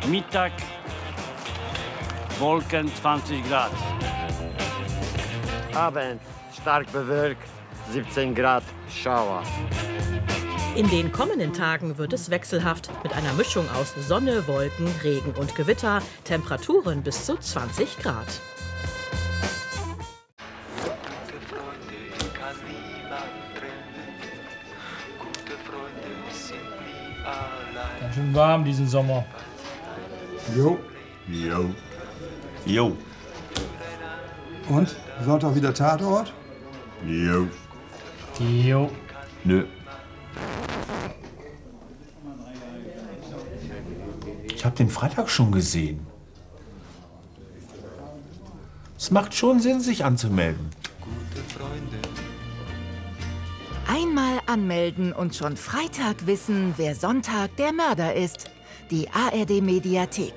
Mittag Wolken 20 Grad. Abends stark bewölkt, 17 Grad Schauer. In den kommenden Tagen wird es wechselhaft mit einer Mischung aus Sonne, Wolken, Regen und Gewitter, Temperaturen bis zu 20 Grad. Ganz schön warm diesen Sommer. Jo. Jo. Jo. Und? Sonntag wieder Tatort? Jo. Jo. Nö. Ich habe den Freitag schon gesehen. Es macht schon Sinn, sich anzumelden. Einmal anmelden und schon Freitag wissen, wer Sonntag der Mörder ist. Die ARD-Mediathek.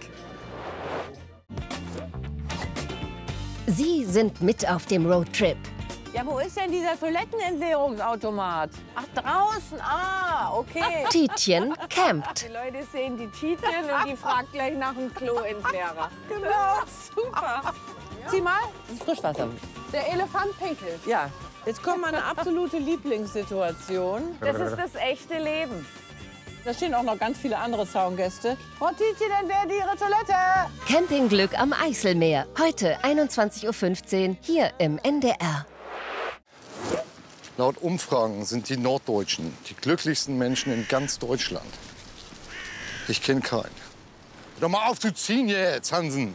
Sie sind mit auf dem Roadtrip. Ja, wo ist denn dieser Toilettenentleerungsautomat? Ach, draußen. Ah, okay. Tietjen campt. Die Leute sehen die Tietjen und die fragt gleich nach dem Kloentleerer. Genau, super. Zieh mal. Frischwasser. Der Elefant pinkelt. Ja. Jetzt kommt meine absolute Lieblingssituation. Das ist das echte Leben. Da stehen auch noch ganz viele andere Zaungäste. Frau Tietjen, entleert Ihre Toilette. Campingglück am Eiselmeer. Heute 21:15 Uhr hier im NDR. Laut Umfragen sind die Norddeutschen die glücklichsten Menschen in ganz Deutschland. Ich kenne keinen. Hör doch mal auf zu ziehen jetzt, Hansen.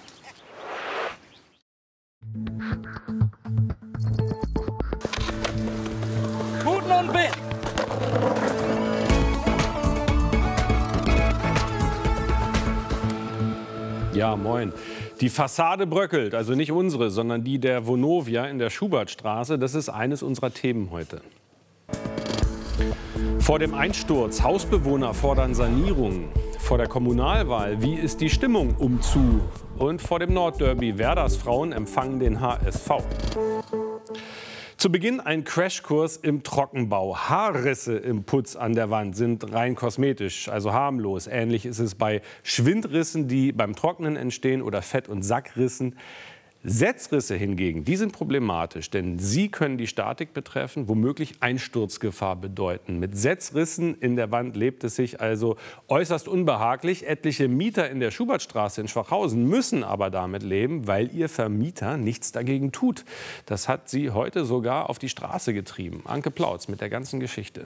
Guten und Bild. Ja, moin. Die Fassade bröckelt, also nicht unsere, sondern die der Vonovia in der Schubertstraße. Das ist eines unserer Themen heute. Vor dem Einsturz, Hausbewohner fordern Sanierung. Vor der Kommunalwahl, wie ist die Stimmung umzu? Und vor dem Nordderby, Werders Frauen empfangen den HSV. Zu Beginn ein Crashkurs im Trockenbau. Haarrisse im Putz an der Wand sind rein kosmetisch, also harmlos. Ähnlich ist es bei Schwindrissen, die beim Trocknen entstehen, oder Fett- und Sackrissen. Setzrisse hingegen, die sind problematisch, denn sie können die Statik betreffen, womöglich Einsturzgefahr bedeuten. Mit Setzrissen in der Wand lebt es sich also äußerst unbehaglich. Etliche Mieter in der Schubertstraße in Schwachhausen müssen aber damit leben, weil ihr Vermieter nichts dagegen tut. Das hat sie heute sogar auf die Straße getrieben. Anke Plautz mit der ganzen Geschichte.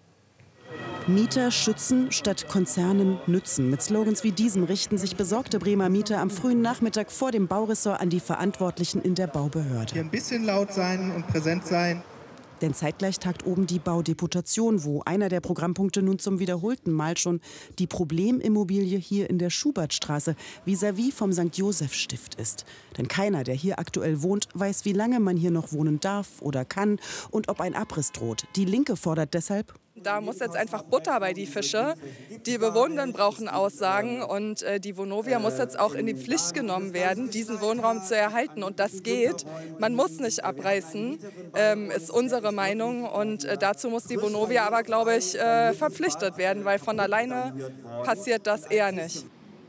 Mieter schützen statt Konzernen nützen. Mit Slogans wie diesem richten sich besorgte Bremer Mieter am frühen Nachmittag vor dem Bauressort an die Verantwortlichen in der Baubehörde. Hier ein bisschen laut sein und präsent sein. Denn zeitgleich tagt oben die Baudeputation, wo einer der Programmpunkte nun zum wiederholten Mal schon die Problemimmobilie hier in der Schubertstraße vis-à-vis vom St. Joseph Stift ist. Denn keiner, der hier aktuell wohnt, weiß, wie lange man hier noch wohnen darf oder kann und ob ein Abriss droht. Die Linke fordert deshalb: Da muss jetzt einfach Butter bei die Fische. Die Bewohnenden brauchen Aussagen und die Vonovia muss jetzt auch in die Pflicht genommen werden, diesen Wohnraum zu erhalten. Und das geht. Man muss nicht abreißen, ist unsere Meinung. Und dazu muss die Vonovia aber, glaube ich, verpflichtet werden, weil von alleine passiert das eher nicht.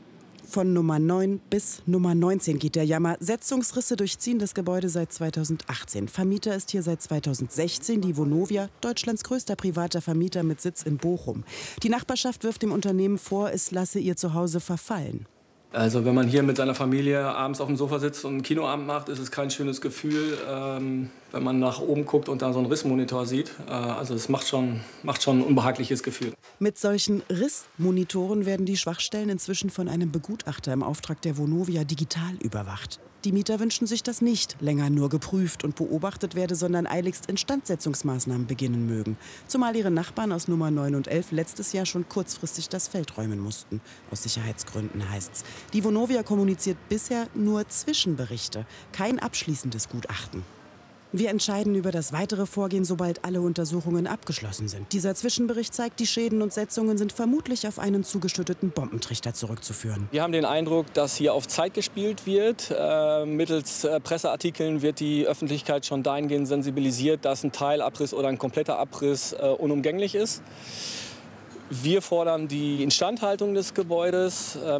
Von Nummer 9 bis Nummer 19 geht der Jammer. Setzungsrisse durchziehen das Gebäude seit 2018. Vermieter ist hier seit 2016 die Vonovia, Deutschlands größter privater Vermieter mit Sitz in Bochum. Die Nachbarschaft wirft dem Unternehmen vor, es lasse ihr Zuhause verfallen. Also wenn man hier mit seiner Familie abends auf dem Sofa sitzt und einen Kinoabend macht, ist es kein schönes Gefühl, wenn man nach oben guckt und da so einen Rissmonitor sieht. Also es macht schon ein unbehagliches Gefühl. Mit solchen Rissmonitoren werden die Schwachstellen inzwischen von einem Begutachter im Auftrag der Vonovia digital überwacht. Die Mieter wünschen sich, dass nicht länger nur geprüft und beobachtet werde, sondern eiligst Instandsetzungsmaßnahmen beginnen mögen. Zumal ihre Nachbarn aus Nummer 9 und 11 letztes Jahr schon kurzfristig das Feld räumen mussten. Aus Sicherheitsgründen heißt's. Die Vonovia kommuniziert bisher nur Zwischenberichte, kein abschließendes Gutachten. Wir entscheiden über das weitere Vorgehen, sobald alle Untersuchungen abgeschlossen sind. Dieser Zwischenbericht zeigt, die Schäden und Setzungen sind vermutlich auf einen zugeschütteten Bombentrichter zurückzuführen. Wir haben den Eindruck, dass hier auf Zeit gespielt wird. Mittels Presseartikeln wird die Öffentlichkeit schon dahingehend sensibilisiert, dass ein Teilabriss oder ein kompletter Abriss unumgänglich ist. Wir fordern die Instandhaltung des Gebäudes.